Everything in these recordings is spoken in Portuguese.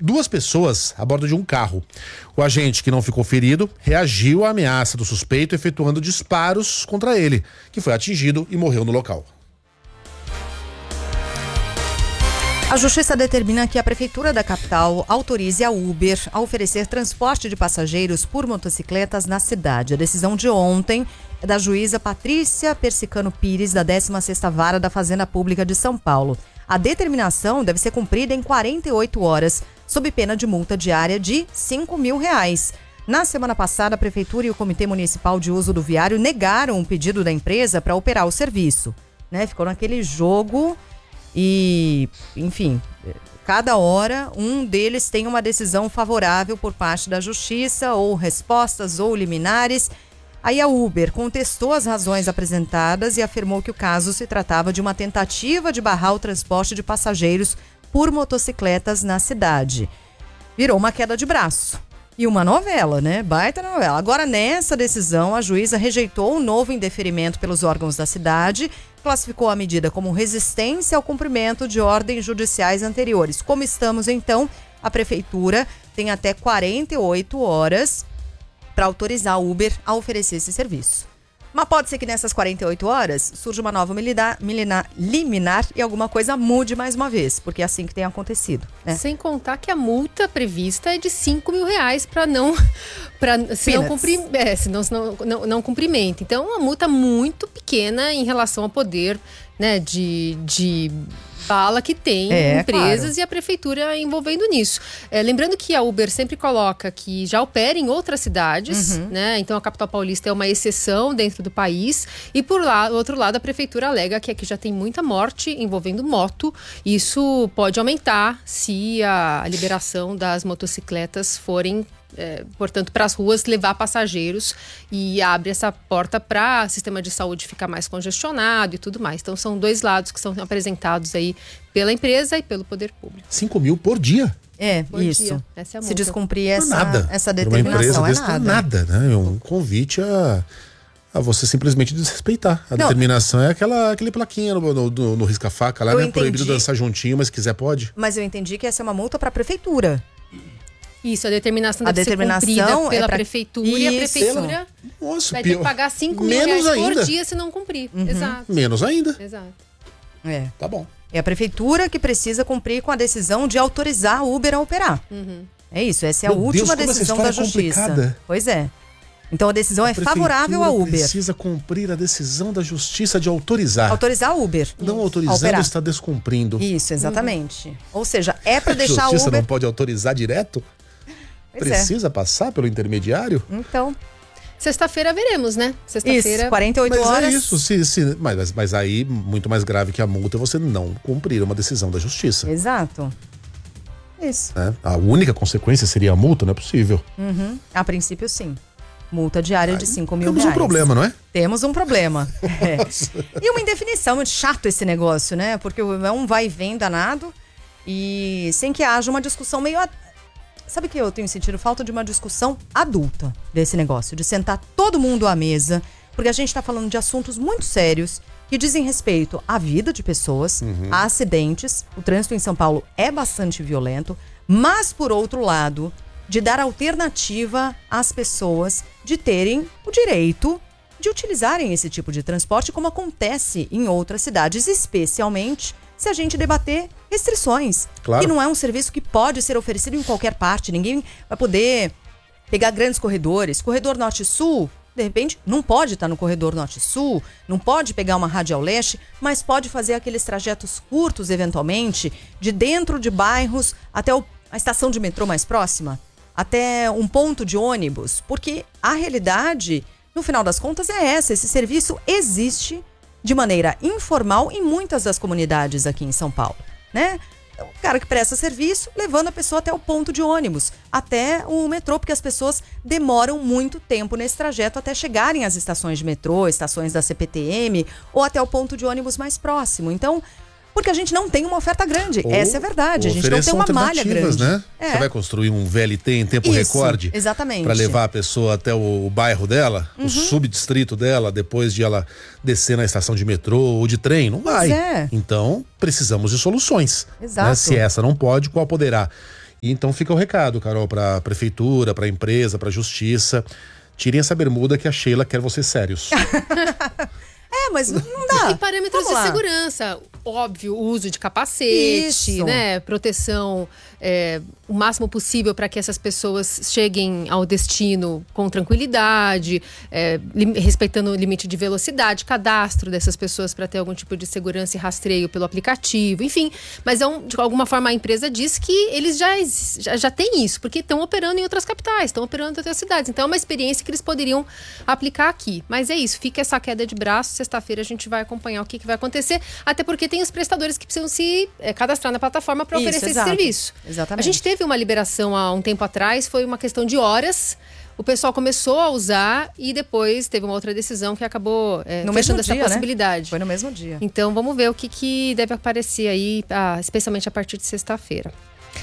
duas pessoas a bordo de um carro. O agente, que não ficou ferido, reagiu à ameaça do suspeito, efetuando disparos contra ele, que foi atingido e morreu no local. A Justiça determina que a Prefeitura da capital autorize a Uber a oferecer transporte de passageiros por motocicletas na cidade. A decisão de ontem é da juíza Patrícia Persicano Pires, da 16ª Vara da Fazenda Pública de São Paulo. A determinação deve ser cumprida em 48 horas, sob pena de multa diária de R$5 mil. Na semana passada, a Prefeitura e o Comitê Municipal de Uso do Viário negaram um pedido da empresa para operar o serviço. Ficou naquele jogo e, enfim, cada hora um deles tem uma decisão favorável por parte da Justiça, ou respostas ou liminares. Aí a Uber contestou as razões apresentadas e afirmou que o caso se tratava de uma tentativa de barrar o transporte de passageiros por motocicletas na cidade. Virou uma queda de braço. E uma novela, Baita novela. Agora, nessa decisão, a juíza rejeitou um novo indeferimento pelos órgãos da cidade, classificou a medida como resistência ao cumprimento de ordens judiciais anteriores. Como estamos, então, a Prefeitura tem até 48 horas para autorizar a Uber a oferecer esse serviço. Mas pode ser que nessas 48 horas surja uma nova liminar e alguma coisa mude mais uma vez, porque é assim que tem acontecido. Sem contar que a multa prevista é de R$5 mil se não cumprimenta. Então, uma multa muito pequena em relação ao poder de fala que tem empresas, claro, e a prefeitura envolvendo nisso. Lembrando que a Uber sempre coloca que já opera em outras cidades, Então a capital paulista é uma exceção dentro do país. E por lá, do outro lado, a prefeitura alega que aqui já tem muita morte envolvendo moto. Isso pode aumentar se a liberação das motocicletas forem portanto, para as ruas levar passageiros, e abre essa porta para o sistema de saúde ficar mais congestionado e tudo mais. Então, são dois lados que são apresentados aí pela empresa e pelo poder público. 5 mil por dia? Por isso. Dia. Essa é a multa. Se descumprir essa Uma determinação, empresa nada, É um convite a você simplesmente desrespeitar. A determinação é aquele plaquinha no risca-faca lá, Proibido dançar juntinho, mas se quiser pode. Mas eu entendi que essa é uma multa para a prefeitura. Isso, a determinação deve ser cumprida pela prefeitura, e a prefeitura vai ter que pagar R$5 mil por dia se não cumprir. Exato. Menos ainda. Exato. Tá bom. É a prefeitura que precisa cumprir com a decisão de autorizar a Uber a operar. É isso, essa é a última decisão da Justiça. Complicada. Pois é. Então a decisão é favorável à Uber. Precisa cumprir a decisão da Justiça de autorizar. Autorizar a Uber. Não autorizando, está descumprindo. Isso, exatamente. Ou seja, é para deixar a Uber... A Justiça não pode autorizar direto? Precisa passar pelo intermediário? Então, sexta-feira veremos, Sexta-feira. Isso, 48 horas. É isso, mas aí, muito mais grave que a multa é você não cumprir uma decisão da Justiça. Exato. Isso. A única consequência seria a multa, não é possível. A princípio, sim. Multa diária de R$5 mil. Temos um problema, não é? Temos um problema. E uma indefinição, muito chato esse negócio, Porque é um vai e vem danado, e sem que haja uma discussão meio... Sabe que eu tenho sentido falta de uma discussão adulta desse negócio, de sentar todo mundo à mesa, porque a gente está falando de assuntos muito sérios que dizem respeito à vida de pessoas, a acidentes. O trânsito em São Paulo é bastante violento, mas, por outro lado, de dar alternativa às pessoas de terem o direito de utilizarem esse tipo de transporte, como acontece em outras cidades, especialmente se a gente debater restrições. Claro. Que não é um serviço que pode ser oferecido em qualquer parte. Ninguém vai poder pegar grandes corredores. Corredor Norte-Sul, de repente, não pode estar no corredor Norte-Sul, não pode pegar uma radial leste, mas pode fazer aqueles trajetos curtos, eventualmente, de dentro de bairros até a estação de metrô mais próxima, até um ponto de ônibus. Porque a realidade, no final das contas, é essa. Esse serviço existe de maneira informal em muitas das comunidades aqui em São Paulo, O cara que presta serviço levando a pessoa até o ponto de ônibus, até o metrô, porque as pessoas demoram muito tempo nesse trajeto até chegarem às estações de metrô, estações da CPTM ou até o ponto de ônibus mais próximo. Então, porque a gente não tem uma oferta grande. Essa é a verdade. A gente não tem uma malha grande. Você vai construir um VLT em tempo recorde. Exatamente. Para levar a pessoa até o bairro dela, o subdistrito dela, depois de ela descer na estação de metrô ou de trem. Não vai. Então, precisamos de soluções. Exato. Se essa não pode, qual poderá? E então fica o recado, Carol, pra prefeitura, pra empresa, pra justiça. Tirem essa bermuda que a Sheila quer vocês sérios. Mas não dá. E parâmetros de segurança. Óbvio, o uso de capacete, né? Proteção o máximo possível para que essas pessoas cheguem ao destino com tranquilidade, respeitando o limite de velocidade, cadastro dessas pessoas para ter algum tipo de segurança e rastreio pelo aplicativo, enfim. Mas de alguma forma a empresa diz que eles já têm isso, porque estão operando em outras capitais, estão operando em outras cidades. Então é uma experiência que eles poderiam aplicar aqui. Mas é isso, fica essa queda de braço. Sexta-feira a gente vai acompanhar o que vai acontecer, até porque tem os prestadores que precisam se cadastrar na plataforma para oferecer esse serviço. Exatamente. A gente teve uma liberação há um tempo atrás, foi uma questão de horas. O pessoal começou a usar e depois teve uma outra decisão que acabou fechando essa possibilidade. Né? Foi no mesmo dia. Então vamos ver o que deve aparecer aí, especialmente a partir de sexta-feira.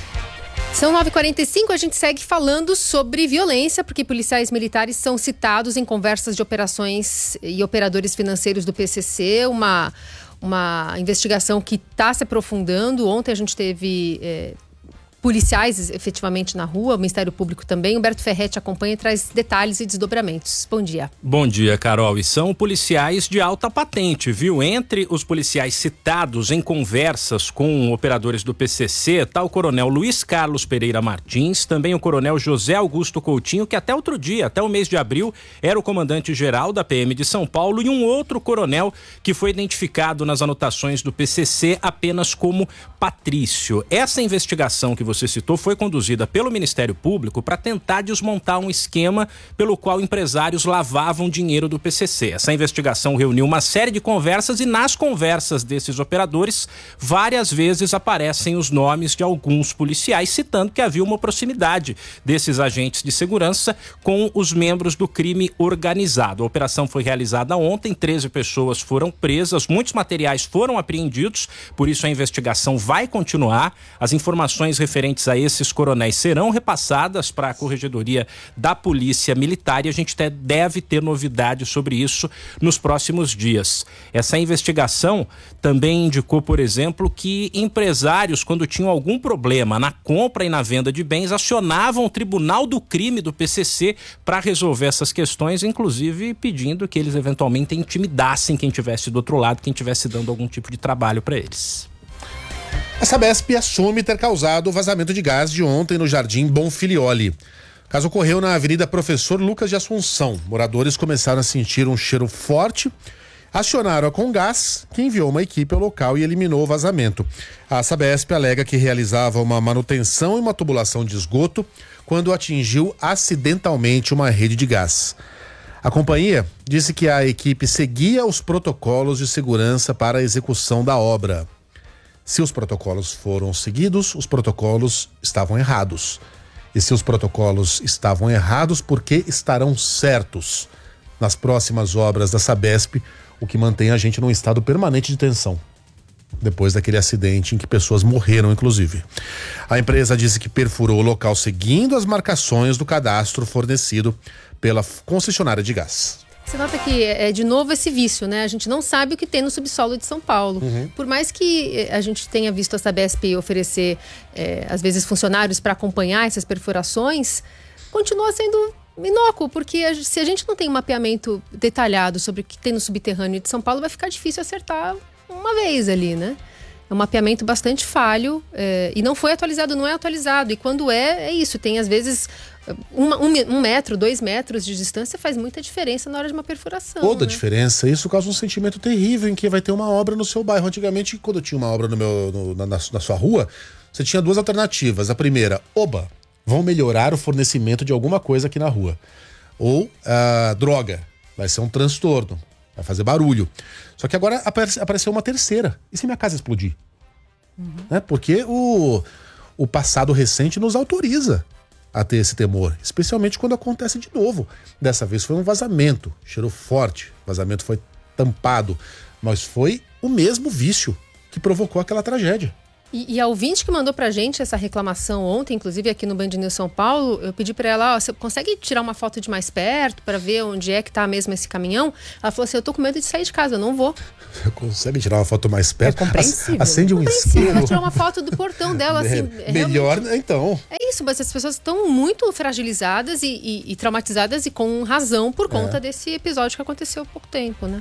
São 9h45, a gente segue falando sobre violência, porque policiais militares são citados em conversas de operações e operadores financeiros do PCC, uma investigação que está se aprofundando. Ontem a gente teve policiais efetivamente na rua, o Ministério Público também. Humberto Ferretti acompanha e traz detalhes e desdobramentos. Bom dia. Bom dia, Carol. E são policiais de alta patente, viu? Entre os policiais citados em conversas com operadores do PCC, está o coronel Luiz Carlos Pereira Martins, também o coronel José Augusto Coutinho, que até outro dia, até o mês de abril, era o comandante-geral da PM de São Paulo, e um outro coronel que foi identificado nas anotações do PCC apenas como Patrício. Essa investigação que você citou foi conduzida pelo Ministério Público para tentar desmontar um esquema pelo qual empresários lavavam dinheiro do PCC. Essa investigação reuniu uma série de conversas e nas conversas desses operadores várias vezes aparecem os nomes de alguns policiais citando que havia uma proximidade desses agentes de segurança com os membros do crime organizado. A operação foi realizada ontem, 13 pessoas foram presas, muitos materiais foram apreendidos, por isso a investigação vai continuar. As informações referentes a esses coronéis serão repassadas para a Corregedoria da Polícia Militar e a gente deve ter novidades sobre isso nos próximos dias. Essa investigação também indicou, por exemplo, que empresários, quando tinham algum problema na compra e na venda de bens, acionavam o Tribunal do Crime do PCC para resolver essas questões, inclusive pedindo que eles eventualmente intimidassem quem estivesse do outro lado, quem estivesse dando algum tipo de trabalho para eles. A Sabesp assume ter causado o vazamento de gás de ontem no Jardim Bonfilioli. O caso ocorreu na Avenida Professor Lucas de Assunção. Moradores começaram a sentir um cheiro forte, acionaram a Comgás, que enviou uma equipe ao local e eliminou o vazamento. A Sabesp alega que realizava uma manutenção e uma tubulação de esgoto quando atingiu acidentalmente uma rede de gás. A companhia disse que a equipe seguia os protocolos de segurança para a execução da obra. Se os protocolos foram seguidos, os protocolos estavam errados. E se os protocolos estavam errados, por que estarão certos? Nas próximas obras da Sabesp, o que mantém a gente num estado permanente de tensão. Depois daquele acidente em que pessoas morreram, inclusive. A empresa disse que perfurou o local seguindo as marcações do cadastro fornecido pela concessionária de gás. Você nota que é de novo esse vício, né? A gente não sabe o que tem no subsolo de São Paulo. Por mais que a gente tenha visto a Sabesp oferecer, às vezes, funcionários para acompanhar essas perfurações, continua sendo inócuo, porque se a gente não tem um mapeamento detalhado sobre o que tem no subterrâneo de São Paulo, vai ficar difícil acertar uma vez ali, né? É um mapeamento bastante falho e não foi atualizado, não é atualizado. E quando é isso. Tem, às vezes, 1 metro, 2 metros de distância faz muita diferença na hora de uma perfuração. Toda né? diferença. Isso causa um sentimento terrível em que vai ter uma obra no seu bairro. Antigamente, quando tinha uma obra na sua rua, você tinha 2 alternativas. A primeira, vão melhorar o fornecimento de alguma coisa aqui na rua. Ou, droga, vai ser um transtorno. Vai fazer barulho. Só que agora apareceu uma terceira. E se minha casa explodir? Né? Porque o passado recente nos autoriza a ter esse temor. Especialmente quando acontece de novo. Dessa vez foi um vazamento. Cheiro forte. O vazamento foi tampado. Mas foi o mesmo vício que provocou aquela tragédia. E a ouvinte que mandou pra gente essa reclamação ontem, inclusive aqui no Band News São Paulo, eu pedi pra ela, você consegue tirar uma foto de mais perto pra ver onde é que tá mesmo esse caminhão? Ela falou assim, eu tô com medo de sair de casa, eu não vou. Consegue tirar uma foto mais perto? É compreensível. Acende um isqueiro. Ela tirar uma foto do portão dela, assim. Melhor, então. É isso, mas as pessoas estão muito fragilizadas e traumatizadas e com razão por conta desse episódio que aconteceu há pouco tempo, né?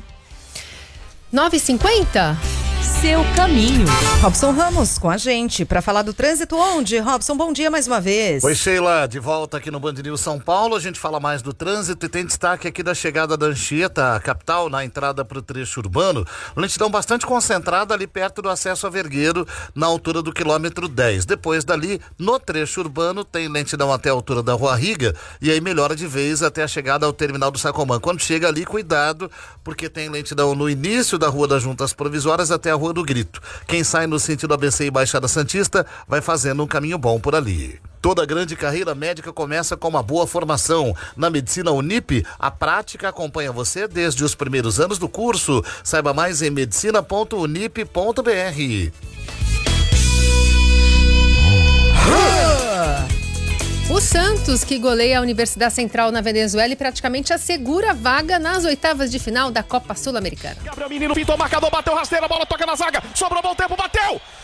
9h50? Seu caminho. Robson Ramos com a gente para falar do trânsito onde? Robson, bom dia mais uma vez. Oi, Sheila, de volta aqui no Band News São Paulo. A gente fala mais do trânsito e tem destaque aqui da chegada da Anchieta, capital, na entrada para o trecho urbano. Lentidão bastante concentrada ali perto do acesso a Vergueiro, na altura do quilômetro 10. Depois dali, no trecho urbano, tem lentidão até a altura da Rua Riga e aí melhora de vez até a chegada ao terminal do Sacomã. Quando chega ali, cuidado, porque tem lentidão no início da Rua das Juntas Provisórias até a Rua do Grito. Quem sai no sentido ABC e Baixada Santista vai fazendo um caminho bom por ali. Toda grande carreira médica começa com uma boa formação. Na Medicina Unip, a prática acompanha você desde os primeiros anos do curso. Saiba mais em medicina.unip.br. O Santos, que goleia a Universidade Central na Venezuela e praticamente assegura a vaga nas oitavas de final da Copa Sul-Americana. Gabriel Menino pintou o marcador, bateu rasteira, a bola toca na zaga, sobrou bom tempo, bateu!